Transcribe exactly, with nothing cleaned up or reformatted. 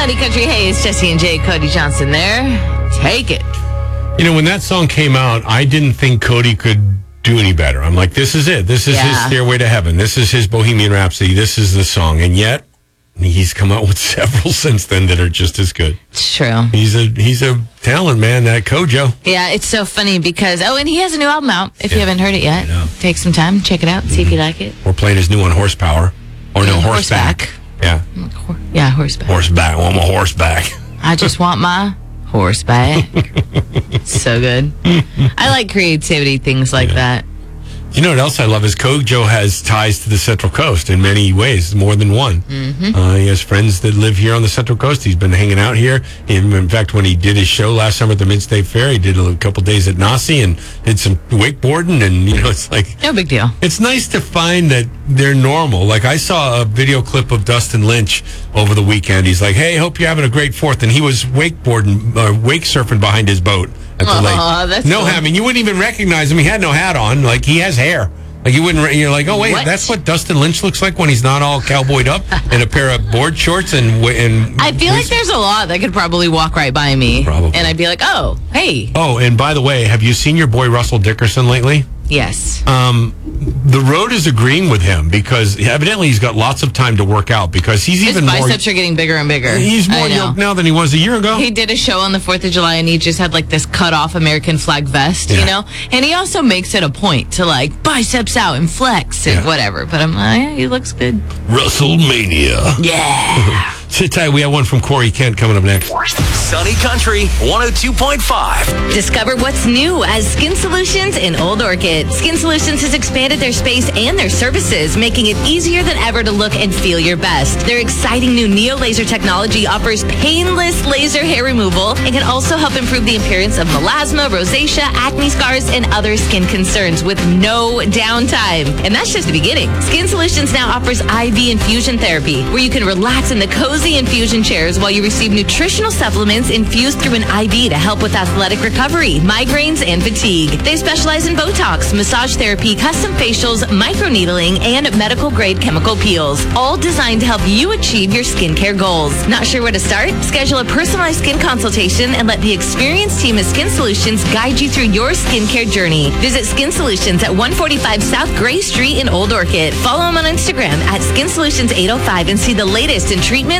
Sunny Country Hayes, Jesse and Jay, Cody Johnson there. Take it. You know, when that song came out, I didn't think Cody could do any better. I'm like, this is it. This is Yeah. his Stairway to Heaven. This is his Bohemian Rhapsody. This is the song. And yet, he's come out with several since then that are just as good. It's true. He's a he's a talent, man, that Kojo. Yeah, it's so funny because, oh, and he has a new album out. If Yeah. you haven't heard it yet, I know. take some time, check it out, see if you like it. We're playing his new one, Horsepower. Or no, Mm, Horseback. Horseback. Yeah. Hor- Yeah, horseback. Horseback. I want my horseback. I just want my horseback. So good. I like creativity, things like that. You know what else I love is Kojo has ties to the Central Coast in many ways, more than one. Mm-hmm. Uh, he has friends that live here on the Central Coast. He's been hanging out here. In, in fact, when he did his show last summer at the Mid-State Fair, he did a couple days at Nasi and did some wakeboarding. And, you know, it's like... No big deal. It's nice to find that they're normal. Like, I saw a video clip of Dustin Lynch over the weekend. He's like, hey, hope you're having a great Fourth. And he was wakeboarding, uh, wake surfing behind his boat at the Aw, lake. that's no, cool. I mean, you wouldn't even recognize him. He had no hat on. Like, he has hair. Like, you wouldn't, re- you're like, oh, wait, What? that's what Dustin Lynch looks like when he's not all cowboyed up in a pair of board shorts and... w- and I feel like there's a lot that could probably walk right by me. Probably. And I'd be like, oh, hey. Oh, and by the way, have you seen your boy Russell Dickerson lately? Yes. Um, the road is agreeing with him because evidently he's got lots of time to work out because he's His even more... biceps are getting bigger and bigger. He's more I know. yoked now than he was a year ago. He did a show on the fourth of July and he just had like this cut off American flag vest, Yeah. you know? And he also makes it a point to like biceps out and flex and Yeah. whatever. But I'm like, yeah, he looks good. Russell-mania. Yeah. Sit tight. We have one from Corey Kent coming up next. Sunny Country one oh two point five. Discover what's new as Skin Solutions in Old Orchid. Skin Solutions has expanded their space and their services, making it easier than ever to look and feel your best. Their exciting new Neo Laser technology offers painless laser hair removal and can also help improve the appearance of melasma, rosacea, acne scars, and other skin concerns with no downtime. And that's just the beginning. Skin Solutions now offers I V infusion therapy, where you can relax in the cozy infusion chairs while you receive nutritional supplements infused through an I V to help with athletic recovery, migraines, and fatigue. They specialize in Botox, massage therapy, custom facials, microneedling, and medical-grade chemical peels, all designed to help you achieve your skincare goals. Not sure where to start? Schedule a personalized skin consultation and let the experienced team at Skin Solutions guide you through your skincare journey. Visit Skin Solutions at one forty-five South Gray Street in Old Orchid. Follow them on Instagram at Skin Solutions eight oh five and see the latest in treatment,